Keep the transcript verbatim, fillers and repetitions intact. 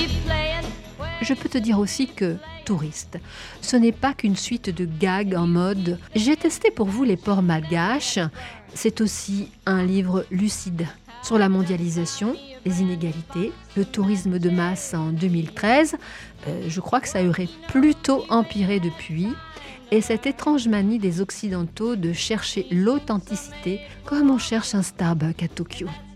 Je peux te dire aussi que Touriste, ce n'est pas qu'une suite de gags en mode « j'ai testé pour vous les ports malgaches », c'est aussi un livre lucide sur la mondialisation, les inégalités, le tourisme de masse en deux mille treize. Euh, je crois que ça aurait plutôt empiré depuis. Et cette étrange manie des Occidentaux de chercher l'authenticité comme on cherche un Starbucks à Tokyo.